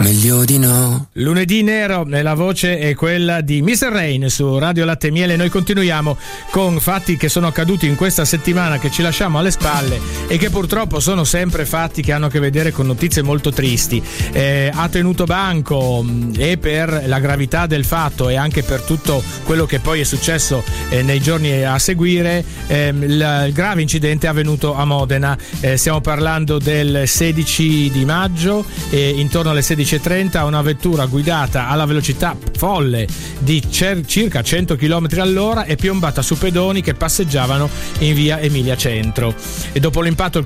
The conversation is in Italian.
meglio di no. Lunedì nero, la voce è quella di Mr. Rain su Radio Latte e Miele. Noi continuiamo con fatti che sono accaduti in questa settimana, che ci lasciamo alle spalle e che purtroppo sono sempre fatti che hanno a che vedere con notizie molto tristi. Ha tenuto banco, e per la gravità del fatto e anche per tutto quello che poi è successo nei giorni a seguire, il grave incidente è avvenuto a Modena. Stiamo parlando del 16 di maggio, intorno alle 16:30 una vettura guidata alla velocità folle di circa 100 km all'ora è piombata su pedoni che passeggiavano in via Emilia Centro, e dopo l'impatto